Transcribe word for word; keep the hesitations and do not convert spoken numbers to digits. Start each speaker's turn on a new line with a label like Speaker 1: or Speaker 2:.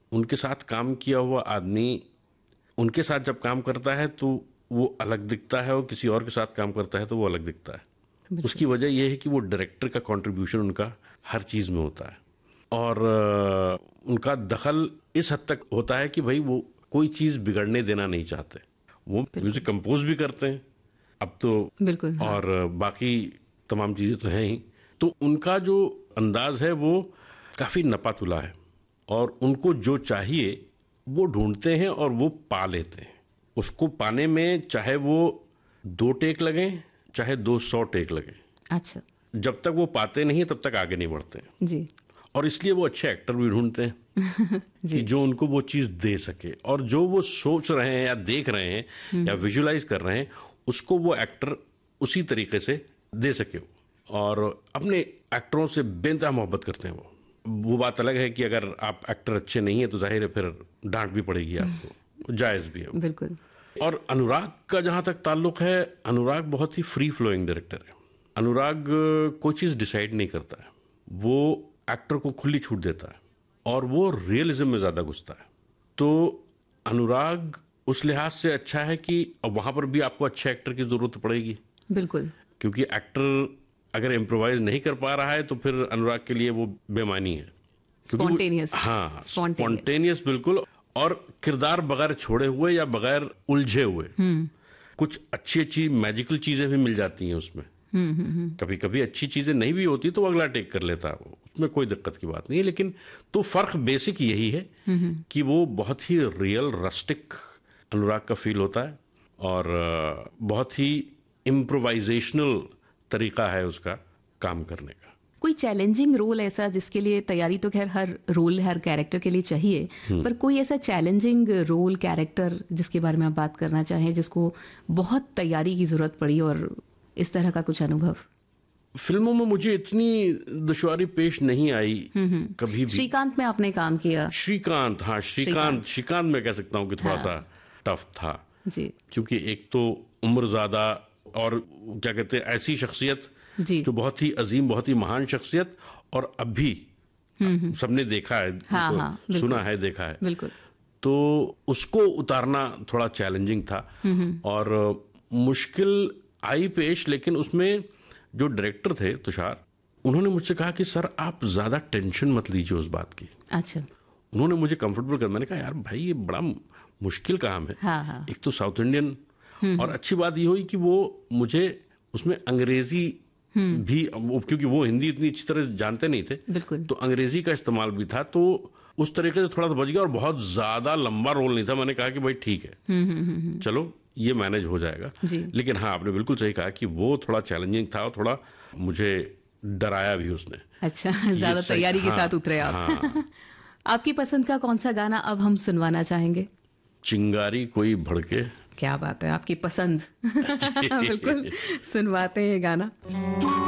Speaker 1: उनके साथ काम किया हुआ आदमी उनके साथ जब काम करता है तो वो अलग दिखता है और किसी और के साथ काम करता है तो वो अलग दिखता है। उसकी वजह यह है कि वो डायरेक्टर का कंट्रीब्यूशन उनका हर चीज़ में होता है और उनका दखल इस हद तक होता है कि भाई वो कोई चीज़ बिगड़ने देना नहीं चाहते। वो म्यूजिक कंपोज भी करते हैं अब तो बिल्कुल, हाँ। और बाकी तमाम चीज़ें तो हैं ही। तो उनका जो अंदाज है वो काफ़ी नपा तुला है और उनको जो चाहिए वो ढूंढते हैं और वो पा लेते हैं। उसको पाने में चाहे वो दो टेक लगें चाहे दो सौ टेक लगें, अच्छा, जब तक वो पाते नहीं तब तक आगे नहीं बढ़ते जी। और इसलिए वो अच्छे एक्टर भी ढूंढते हैं कि जो उनको वो चीज़ दे सके और जो वो सोच रहे हैं या देख रहे हैं या विजुलाइज कर रहे हैं उसको वो एक्टर उसी तरीके से दे सके। और अपने एक्टरों से बेइंतहा मोहब्बत करते हैं वो वो बात अलग है कि अगर आप एक्टर अच्छे नहीं है तो जाहिर है फिर डांट भी पड़ेगी आपको, जायज़ भी है बिल्कुल। और अनुराग का जहाँ तक ताल्लुक है, अनुराग बहुत ही फ्री फ्लोइंग डायरेक्टर है। अनुराग कोई चीज़ डिसाइड नहीं करता है, वो एक्टर को खुली छूट देता है और वो रियलिज्म में ज़्यादा घुसता है। तो अनुराग उस लिहाज से अच्छा है कि अब वहाँ पर भी आपको अच्छे एक्टर की ज़रूरत पड़ेगी बिल्कुल, क्योंकि एक्टर अगर इम्प्रोवाइज नहीं कर पा रहा है तो फिर अनुराग के लिए वो बेमानी है। स्पॉन्टेनियस, हाँ स्पॉन्टेनियस बिल्कुल। और किरदार बगैर छोड़े हुए या बगैर उलझे हुए कुछ अच्छी अच्छी मैजिकल चीजें भी मिल जाती हैं उसमें। कभी कभी अच्छी चीजें नहीं भी होती तो अगला टेक कर लेता है, उसमें कोई दिक्कत की बात नहीं है। लेकिन तो फर्क बेसिक यही है कि वो बहुत ही रियल रस्टिक अनुराग का फील होता है और बहुत ही इम्प्रोवाइजेशनल तरीका है उसका काम करने का।
Speaker 2: कोई चैलेंजिंग रोल ऐसा जिसके लिए तैयारी तो खैर हर रोल हर कैरेक्टर के लिए चाहिए, पर कोई ऐसा चैलेंजिंग रोल कैरेक्टर जिसके बारे में आप बात करना चाहें जिसको बहुत तैयारी की जरूरत पड़ी और इस तरह का कुछ अनुभव?
Speaker 1: फिल्मों में मुझे इतनी दुश्वारी पेश नहीं आई कभी भी।
Speaker 2: श्रीकांत में आपने काम किया?
Speaker 1: श्रीकांत, हाँ श्रीकांत श्रीकांत में कह सकता हूँ कि थोड़ा हाँ। सा टफ था जी, क्योंकि एक तो उम्र ज्यादा और क्या कहते हैं ऐसी शख्सियत जो बहुत ही अजीम बहुत ही महान शख्सियत और अब भी सबने देखा है, हाँ, हाँ, सुना है, देखा है बिल्कुल। तो उसको उतारना थोड़ा चैलेंजिंग था और मुश्किल आई पेश। लेकिन उसमें जो डायरेक्टर थे तुषार, उन्होंने मुझसे कहा कि सर आप ज्यादा टेंशन मत लीजिए उस बात की। अच्छा। उन्होंने मुझे कंफर्टेबल कर, मैंने कहा यार भाई ये बड़ा मुश्किल काम है, हाँ, हाँ। एक तो साउथ इंडियन और अच्छी बात ये हुई कि वो मुझे उसमें अंग्रेजी भी, क्योंकि वो हिंदी इतनी अच्छी तरह जानते नहीं थे बिल्कुल, तो अंग्रेजी का इस्तेमाल भी था, तो उस तरीके से थोड़ा सा बच गया और बहुत ज्यादा लंबा रोल नहीं था। मैंने कहा कि भाई ठीक है चलो ये मैनेज हो जाएगा। लेकिन हाँ आपने बिल्कुल सही कहा कि वो थोड़ा चैलेंजिंग था और थोड़ा मुझे डराया भी उसने।
Speaker 2: अच्छा, ज्यादा तैयारी हाँ, के साथ उतरे आप। हाँ। आपकी पसंद का कौन सा गाना अब हम सुनवाना चाहेंगे?
Speaker 1: चिंगारी कोई भड़के।
Speaker 2: क्या बात है, आपकी पसंद बिल्कुल सुनवाते हैं गाना।